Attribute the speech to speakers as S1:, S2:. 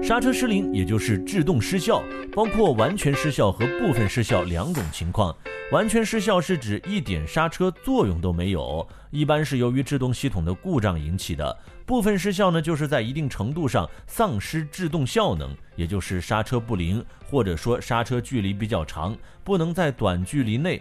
S1: 刹车失灵也就是制动失效，包括完全失效和部分失效两种情况。完全失效是指一点刹车作用都没有，一般是由于制动系统的故障引起的。部分失效呢，就是在一定程度上丧失制动效能，也就是刹车不灵，或者说刹车距离比较长，不能在短距离内